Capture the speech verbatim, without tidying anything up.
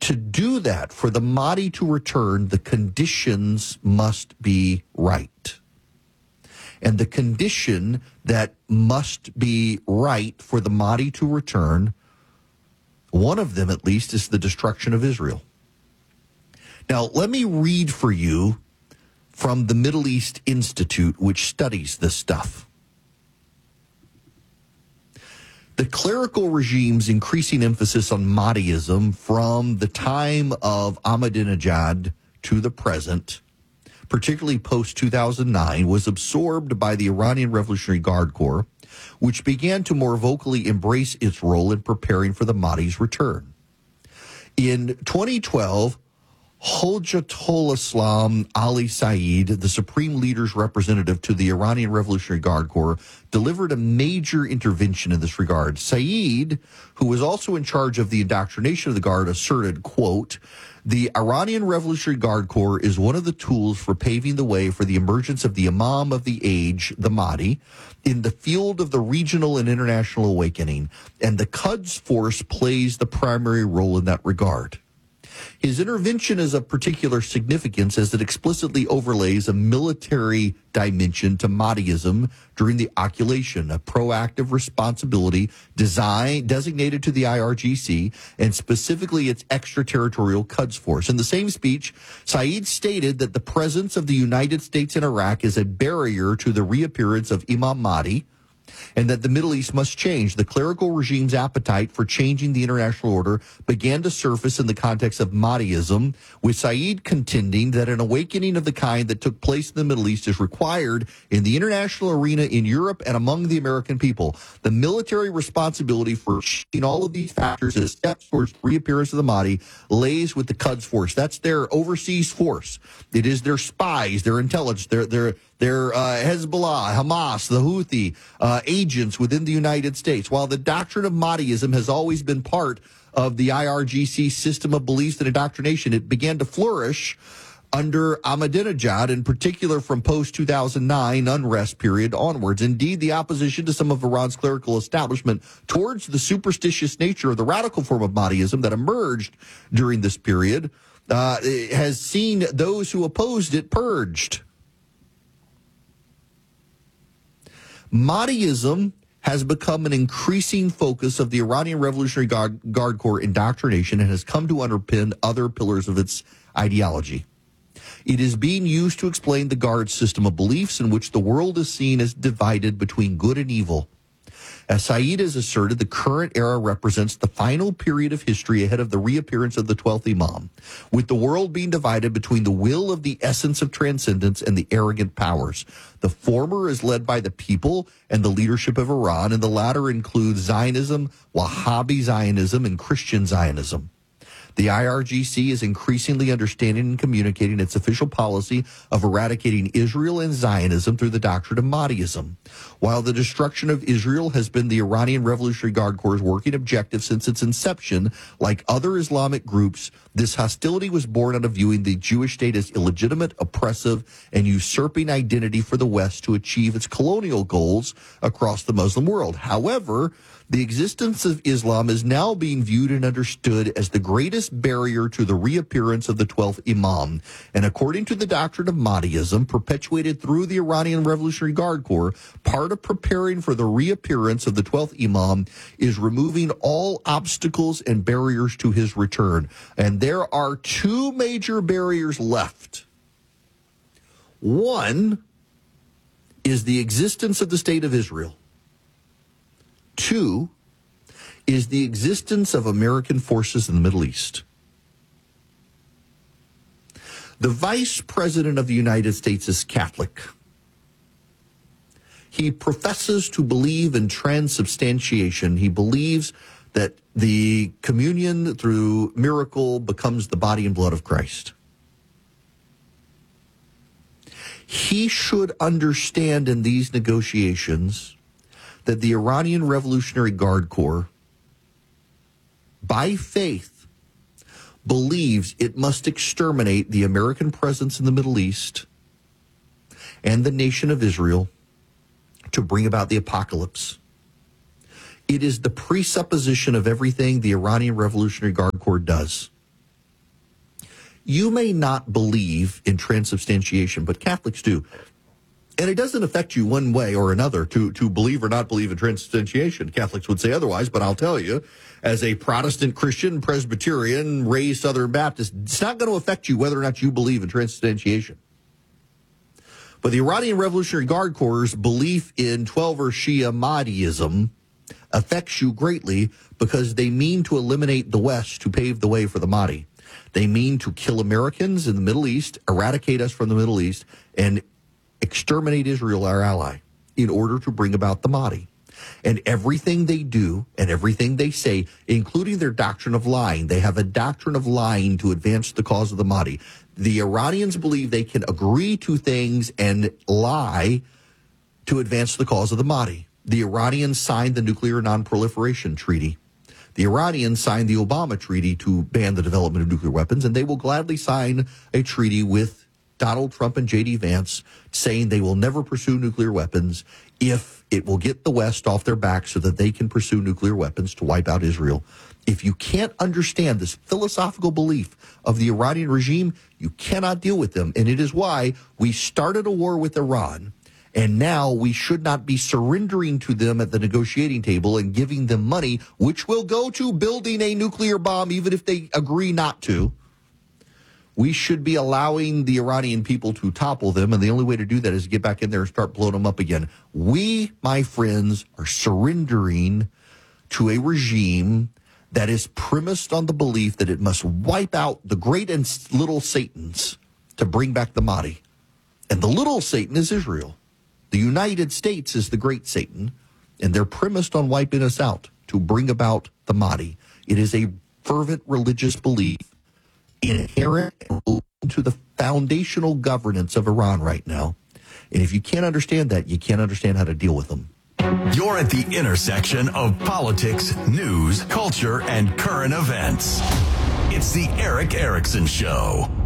To do that, for the Mahdi to return, the conditions must be right. And the condition that must be right for the Mahdi to return, one of them at least, is the destruction of Israel. Now, let me read for you from the Middle East Institute, which studies this stuff. The clerical regime's increasing emphasis on Mahdiism from the time of Ahmadinejad to the present, particularly post two thousand nine, was absorbed by the Iranian Revolutionary Guard Corps, which began to more vocally embrace its role in preparing for the Mahdi's return. In twenty twelve, Hojjatul Islam Ali Saeed, the supreme leader's representative to the Iranian Revolutionary Guard Corps, delivered a major intervention in this regard. Saeed, who was also in charge of the indoctrination of the Guard, asserted, quote, "The Iranian Revolutionary Guard Corps is one of the tools for paving the way for the emergence of the Imam of the age, the Mahdi, in the field of the regional and international awakening, and the Quds Force plays the primary role in that regard." His intervention is of particular significance as it explicitly overlays a military dimension to Mahdiism during the occultation, a proactive responsibility design, designated to the I R G C and specifically its extraterritorial Quds Force. In the same speech, Saeed stated that the presence of the United States in Iraq is a barrier to the reappearance of Imam Mahdi, and that the Middle East must change. The clerical regime's appetite for changing the international order began to surface in the context of Mahdiism, with Saeed contending that an awakening of the kind that took place in the Middle East is required in the international arena in Europe and among the American people. The military responsibility for shaping all of these factors as steps towards the reappearance of the Mahdi lays with the Quds Force. That's their overseas force. It is their spies, their intelligence, their their their uh, Hezbollah, Hamas, the Houthi uh, agents within the United States. While the doctrine of Mahdiism has always been part of the I R G C system of beliefs and indoctrination, it began to flourish under Ahmadinejad, in particular from post two thousand nine unrest period onwards. Indeed, the opposition to some of Iran's clerical establishment towards the superstitious nature of the radical form of Mahdiism that emerged during this period uh, has seen those who opposed it purged. Mahdiism has become an increasing focus of the Iranian Revolutionary Guard, Guard Corps indoctrination and has come to underpin other pillars of its ideology. It is being used to explain the Guard's system of beliefs in which the world is seen as divided between good and evil. As Saeed has asserted, the current era represents the final period of history ahead of the reappearance of the twelfth Imam, with the world being divided between the will of the essence of transcendence and the arrogant powers. The former is led by the people and the leadership of Iran, and the latter includes Zionism, Wahhabi Zionism, and Christian Zionism. The I R G C is increasingly understanding and communicating its official policy of eradicating Israel and Zionism through the doctrine of Mahdiism. While the destruction of Israel has been the Iranian Revolutionary Guard Corps' working objective since its inception, like other Islamic groups, this hostility was born out of viewing the Jewish state as illegitimate, oppressive, and usurping identity for the West to achieve its colonial goals across the Muslim world. However, the existence of Islam is now being viewed and understood as the greatest barrier to the reappearance of the twelfth Imam. And according to the doctrine of Mahdiism, perpetuated through the Iranian Revolutionary Guard Corps, part of preparing for the reappearance of the twelfth Imam is removing all obstacles and barriers to his return. And there are two major barriers left. One is the existence of the state of Israel. Two is the existence of American forces in the Middle East. The Vice President of the United States is Catholic. He professes to believe in transubstantiation. He believes that the communion through miracle becomes the body and blood of Christ. He should understand in these negotiations that the Iranian Revolutionary Guard Corps, by faith, believes it must exterminate the American presence in the Middle East and the nation of Israel to bring about the apocalypse. It is the presupposition of everything the Iranian Revolutionary Guard Corps does. You may not believe in transubstantiation, but Catholics do. And it doesn't affect you one way or another to, to believe or not believe in transubstantiation. Catholics would say otherwise, but I'll tell you, as a Protestant Christian, Presbyterian, raised Southern Baptist, it's not going to affect you whether or not you believe in transubstantiation. But the Iranian Revolutionary Guard Corps' belief in Twelver Shia Mahdiism affects you greatly because they mean to eliminate the West to pave the way for the Mahdi. They mean to kill Americans in the Middle East, eradicate us from the Middle East, and exterminate Israel, our ally, in order to bring about the Mahdi. And everything they do and everything they say, including their doctrine of lying, they have a doctrine of lying to advance the cause of the Mahdi. The Iranians believe they can agree to things and lie to advance the cause of the Mahdi. The Iranians signed the Nuclear Non-Proliferation Treaty. The Iranians signed the Obama Treaty to ban the development of nuclear weapons, and they will gladly sign a treaty with Donald Trump and J D Vance saying they will never pursue nuclear weapons if it will get the West off their back so that they can pursue nuclear weapons to wipe out Israel. If you can't understand this philosophical belief of the Iranian regime, you cannot deal with them. And it is why we started a war with Iran, and now we should not be surrendering to them at the negotiating table and giving them money, which will go to building a nuclear bomb, even if they agree not to. We should be allowing the Iranian people to topple them, and the only way to do that is to get back in there and start blowing them up again. We, my friends, are surrendering to a regime that is premised on the belief that it must wipe out the great and little Satans to bring back the Mahdi. And the little Satan is Israel. The United States is the great Satan, and they're premised on wiping us out to bring about the Mahdi. It is a fervent religious belief inherent to the foundational governance of Iran right now. And if you can't understand that, you can't understand how to deal with them. You're at the intersection of politics, news, culture, and current events. It's the Erick Erickson Show.